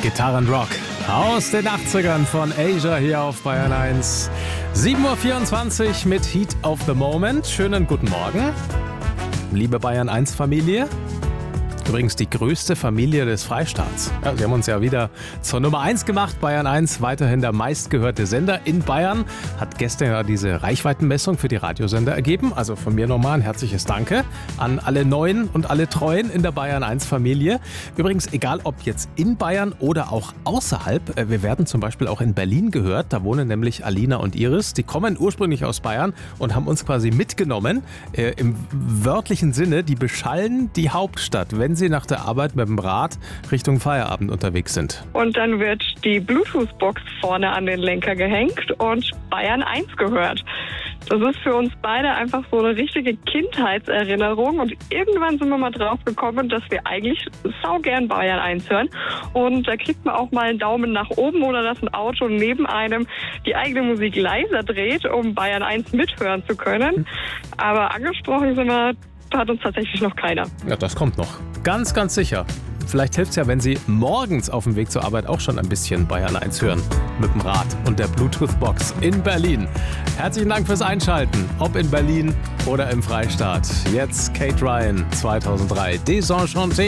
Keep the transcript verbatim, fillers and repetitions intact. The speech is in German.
Gitarrenrock aus den achtzigern von Asia hier auf Bayern eins. sieben Uhr vierundzwanzig mit Heat of the Moment. Schönen guten Morgen, liebe Bayern eins Familie. Übrigens die größte Familie des Freistaats. Ja, sie haben uns ja wieder zur Nummer eins gemacht. Bayern eins, weiterhin der meistgehörte Sender in Bayern. Hat gestern ja diese Reichweitenmessung für die Radiosender ergeben. Also von mir nochmal ein herzliches Danke an alle Neuen und alle Treuen in der Bayern eins Familie. Übrigens, egal ob jetzt in Bayern oder auch außerhalb. Wir werden zum Beispiel auch in Berlin gehört. Da wohnen nämlich Alina und Iris. Die kommen ursprünglich aus Bayern und haben uns quasi mitgenommen. Äh, im wörtlichen Sinne, die beschallen die Hauptstadt, wenn sie nach der Arbeit mit dem Rad Richtung Feierabend unterwegs sind. Und dann wird die Bluetooth-Box vorne an den Lenker gehängt und Bayern eins gehört. Das ist für uns beide einfach so eine richtige Kindheitserinnerung und irgendwann sind wir mal drauf gekommen, dass wir eigentlich saugern Bayern eins hören und da kriegt man auch mal einen Daumen nach oben oder dass ein Auto neben einem die eigene Musik leiser dreht, um Bayern eins mithören zu können. Aber angesprochen sind wir hat uns tatsächlich noch keiner. Ja, das kommt noch. Ganz, ganz sicher. Vielleicht hilft es ja, wenn Sie morgens auf dem Weg zur Arbeit auch schon ein bisschen Bayern eins hören. Mit dem Rad und der Bluetooth-Box in Berlin. Herzlichen Dank fürs Einschalten. Ob in Berlin oder im Freistaat. Jetzt Kate Ryan zweitausenddrei. Désenchanté.